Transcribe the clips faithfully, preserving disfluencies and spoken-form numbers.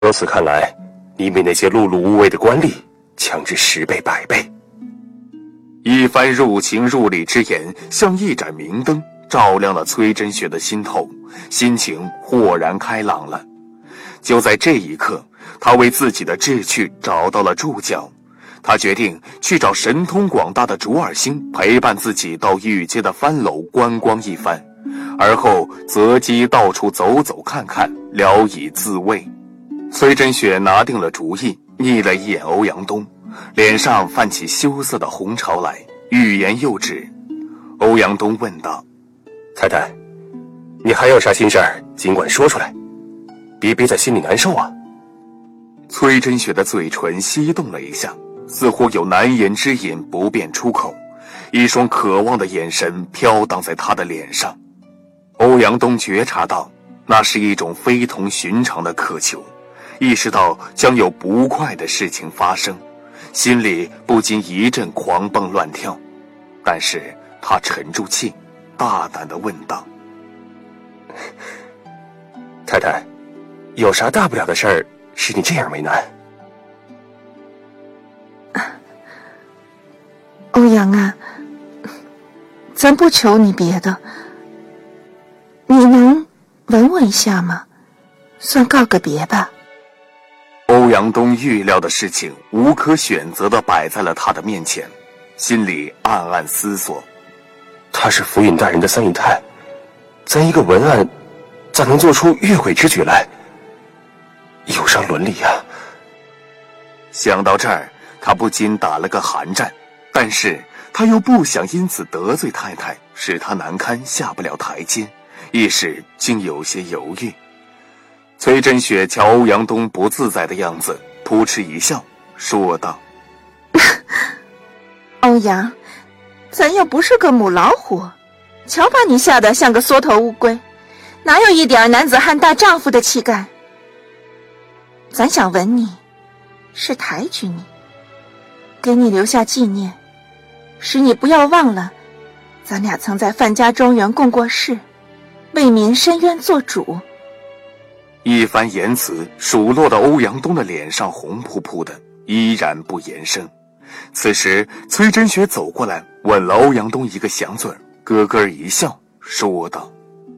由此看来，你比那些碌碌无为的官吏强至十倍百倍。 一番入情入理之言，像一盏明灯，照亮了崔真雪的心头，心情豁然开朗了。就在这一刻，他为自己的志趣找到了注脚。他决定去找神通广大的卓尔星陪伴自己到御街的番楼观光一番，而后择机到处走走看看，聊以自慰。崔真雪拿定了主意，睨了一眼欧阳东，脸上泛起羞涩的红潮来，欲言又止。欧阳东问道： 太太，你还有啥心事儿尽管说出来，别憋在心里难受啊。 崔真雪的嘴唇翕动了一下，似乎有难言之隐不便出口，一双渴望的眼神飘荡在他的脸上。欧阳东觉察到那是一种非同寻常的渴求，意识到将有不快的事情发生，心里不禁一阵狂蹦乱跳。但是他沉住气，大胆地问道： 太太，有啥大不了的事儿使你这样为难？ 欧阳啊，咱不求你别的，你能吻我一下吗？算告个别吧。 欧阳东预料的事情无可选择地摆在了他的面前，心里暗暗思索， 他是府尹大人的三姨太，咱一个文案咋能做出越轨之举来？有伤伦理啊。 想到这儿，他不禁打了个寒战，但是他又不想因此得罪太太，使他难堪下不了台阶，一时竟有些犹豫。崔真雪瞧欧阳东不自在的样子，扑哧一笑，说道： 欧阳，咱又不是个母老虎，瞧把你吓得像个缩头乌龟，哪有一点男子汉大丈夫的气概？咱想吻你，是抬举你，给你留下纪念，使你不要忘了咱俩曾在范家庄园共过事，为民伸冤做主。 一番言辞数落的欧阳东的脸上红扑扑的，依然不言声。此时崔真雪走过来，吻了欧阳东一个响嘴，咯咯一笑，说道：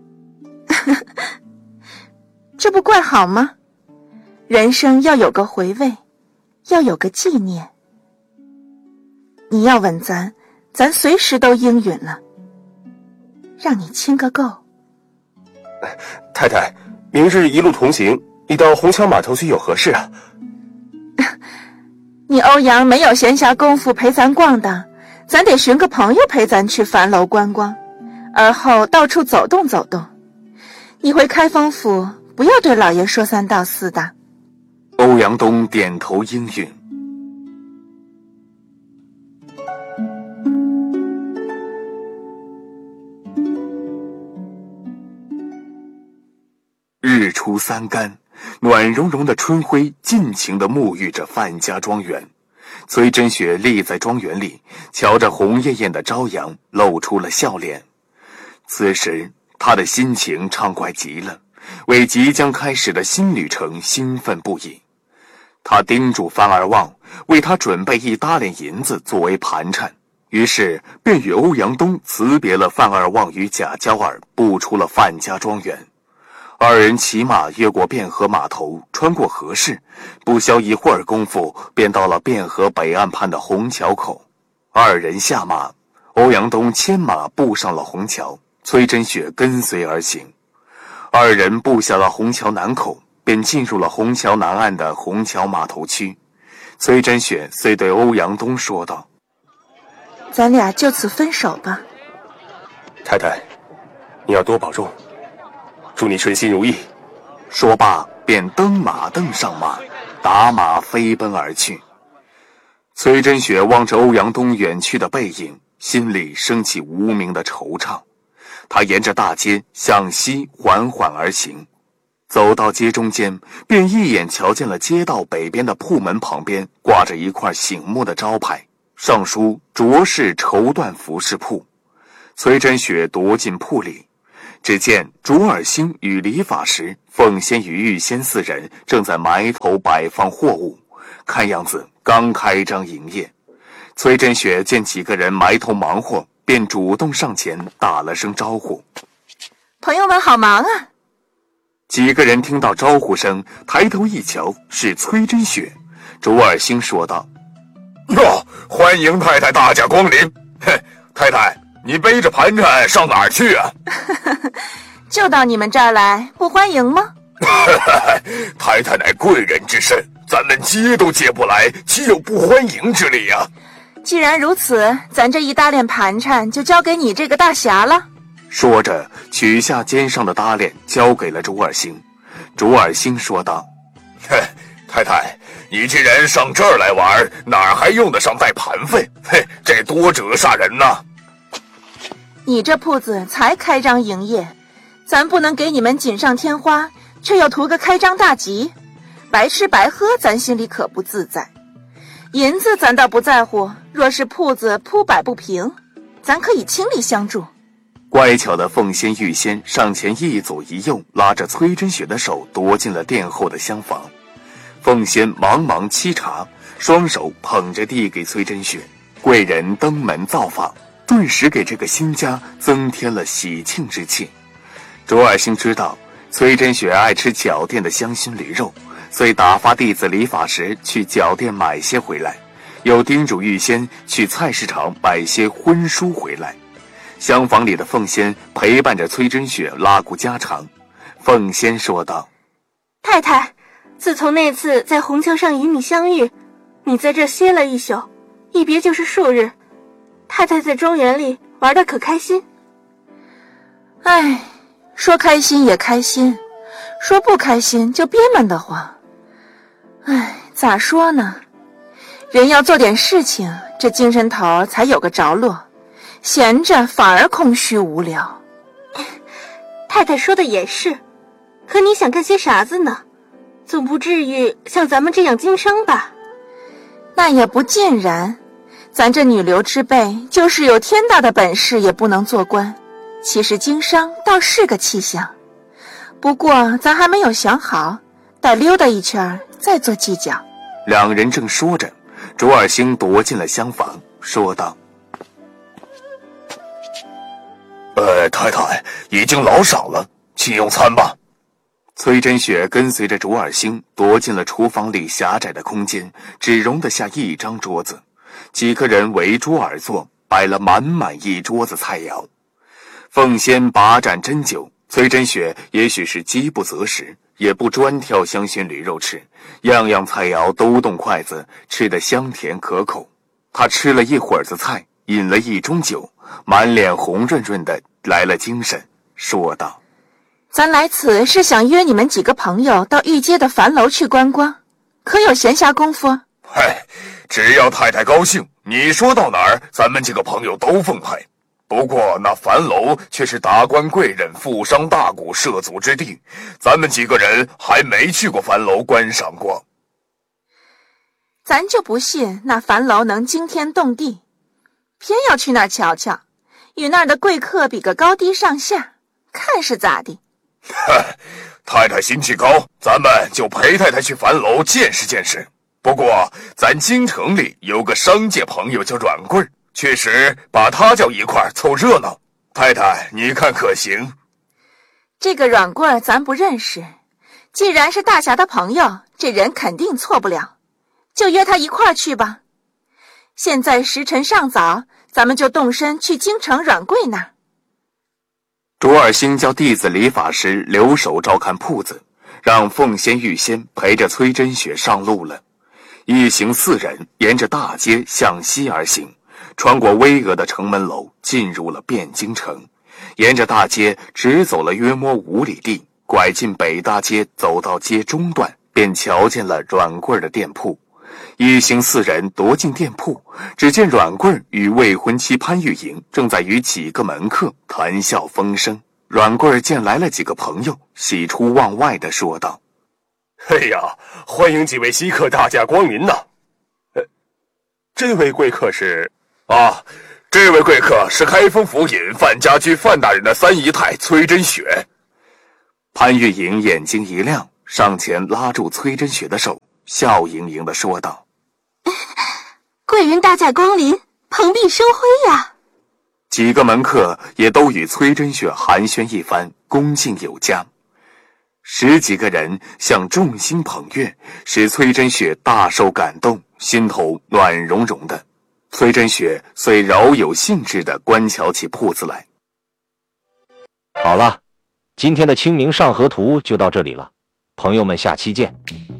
这不怪好吗？人生要有个回味，要有个纪念。你要吻咱，咱随时都应允了，让你亲个够。 太太，明日一路同行，你到虹桥码头去有何事啊？ 你欧阳没有闲暇功夫陪咱逛荡，咱得寻个朋友陪咱去樊楼观光，而后到处走动走动。你回开封府，不要对老爷说三道四的。 欧阳东点头应允。日出三竿，暖融融的春晖尽情地沐浴着范家庄园。崔真雪立在庄园里，瞧着红艳艳的朝阳，露出了笑脸。此时她的心情畅快极了，为即将开始的新旅程兴奋不已。她叮嘱范二旺为她准备一大链银子作为盘缠，于是便与欧阳东辞别了范二旺与贾娇儿，步出了范家庄园。二人骑马越过汴河码头，穿过河市，不消一会儿功夫，便到了汴河北岸畔的虹桥口。二人下马，欧阳东牵马步上了虹桥，崔真雪跟随而行。二人步下了虹桥南口，便进入了虹桥南岸的虹桥码头区。崔真雪遂对欧阳东说道： 咱俩就此分手吧。 太太，你要多保重，祝你顺心如意。 说罢便登马蹬上马，打马飞奔而去。崔真雪望着欧阳东远去的背影，心里升起无名的惆怅。他沿着大街向西缓缓而行，走到街中间，便一眼瞧见了街道北边的铺门旁边挂着一块醒目的招牌，上书卓氏绸缎服饰铺。崔真雪踱进铺里， 只见卓尔星与李法师、凤仙与玉仙四人正在埋头摆放货物，看样子刚开张营业。崔真雪见几个人埋头忙活，便主动上前打了声招呼：“ 朋友们好忙啊！” 几个人听到招呼声，抬头一瞧，是崔真雪。卓尔星说道：“ 哟，欢迎太太大驾光临！嘿，太太，你背着盘缠上哪儿去啊？”“ 就到你们这儿来，不欢迎吗？”“ 太太乃贵人之身，咱们接都接不来，岂有不欢迎之理呀？”“ 既然如此，咱这一大链盘缠就交给你这个大侠了。” 说着，取下肩上的搭链，交给了卓尔星。卓尔星说道：“ 嘿，太太，你既然上这儿来玩，哪儿还用得上带盘费？嘿，这多折煞人呐！”“ 你这铺子才开张营业，咱不能给你们锦上添花，却又图个开张大吉，白吃白喝，咱心里可不自在。银子咱倒不在乎，若是铺子铺摆不平，咱可以倾力相助。” 乖巧的凤仙、玉仙上前一左一右，拉着崔真雪的手踱进了殿后的厢房。凤仙忙忙沏茶，双手捧着递给崔真雪。贵人登门造访，顿时给这个新家增添了喜庆之气。卓尔星知道崔真雪爱吃脚店的香熏驴肉，遂打发弟子李法时去脚店买些回来，又叮嘱玉仙去菜市场买些荤蔬回来。厢房里的凤仙陪伴着崔真雪拉顾家常。凤仙说道：“ 太太，自从那次在虹桥上与你相遇，你在这歇了一宿，一别就是数日。太太在庄园里玩得可开心？”“ 唉，说开心也开心，说不开心就憋闷得慌。唉，咋说呢？人要做点事情，这精神头才有个着落。闲着反而空虚无聊。”“ 太太说的也是，可你想干些啥子呢？总不至于像咱们这样经商吧？”“ 那也不尽然，咱这女流之辈，就是有天大的本事也不能做官。其实经商倒是个气象，不过咱还没有想好，待溜达一圈再做计较。” 两人正说着，卓尔星踱进了厢房，说道：“ 呃，太太已经老晌了，请用餐吧。” 崔真雪跟随着卓尔星踱进了厨房里狭窄的空间，只容得下一张桌子，几个人围桌而坐，摆了满满一桌子菜肴。凤仙把盏斟酒，崔真雪也许是饥不择食，也不专挑香熏驴肉吃，样样菜肴都动筷子，吃得香甜可口。她吃了一会儿子菜，饮了一盅酒，满脸红润润的，来了精神，说道：“ 咱来此是想约你们几个朋友到御街的樊楼去观光，可有闲暇功夫？”“ 嗨，只要太太高兴，你说到哪儿，咱们几个朋友都奉陪。不过那樊楼却是达官贵人、富商大贾涉足之地，咱们几个人还没去过樊楼观赏过。”“ 咱就不信那樊楼能惊天动地，偏要去那儿瞧瞧，与那儿的贵客比个高低上下，看是咋地？”“ 嗨，太太心气高，咱们就陪太太去樊楼见识见识。不过咱京城里有个商界朋友叫阮贵，确实把他叫一块凑热闹，太太你看可行？”“ 这个阮贵咱不认识，既然是大侠的朋友，这人肯定错不了，就约他一块去吧。现在时辰尚早，咱们就动身去京城阮贵那儿。” 卓尔星叫弟子李法师留守照看铺子，让凤仙、玉仙陪着崔真雪上路了。一行四人沿着大街向西而行，穿过巍峨的城门楼，进入了汴京城。沿着大街直走了约摸五里地，拐进北大街，走到街中段，便瞧见了阮贵的店铺。一行四人踱进店铺，只见阮贵与未婚妻潘玉莹正在与几个门客谈笑风生。阮贵见来了几个朋友，喜出望外地说道：“ 哎呀，欢迎几位稀客大驾光临呐！呃，这位贵客是…… 啊， 这位贵客是开封府尹范家驹范大人的三姨太崔真雪。 潘月莹眼睛一亮，上前拉住崔真雪的手，笑盈盈地说道： 贵人大驾光临，蓬荜生辉呀！ 几个门客也都与崔真雪寒暄一番，恭敬有加。十几个人像众星捧月，使崔真雪大受感动，心头暖融融的。崔真雪遂饶有兴致地观瞧起铺子来。 好了，今天的清明上河图就到这里了，朋友们下期见。